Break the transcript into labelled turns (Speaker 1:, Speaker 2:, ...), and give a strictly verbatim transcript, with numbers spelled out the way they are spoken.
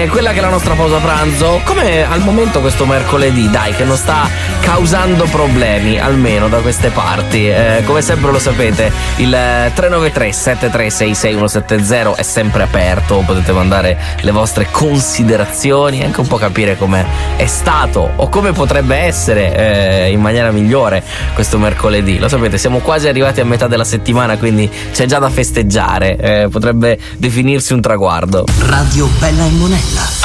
Speaker 1: come quella che è la nostra pausa pranzo, come al momento questo mercoledì, dai, che non sta causando problemi, almeno da queste parti. Eh, come sempre lo sapete, il tre nove tre sette tre sei sei uno sette zero è sempre aperto, potete mandare le vostre considerazioni, anche un po' capire come è stato o come potrebbe essere eh, in maniera migliore questo mercoledì. Lo sapete, siamo quasi arrivati a metà della settimana, quindi c'è già da festeggiare, eh, potrebbe definirsi un traguardo.
Speaker 2: Radio Bella e Monella.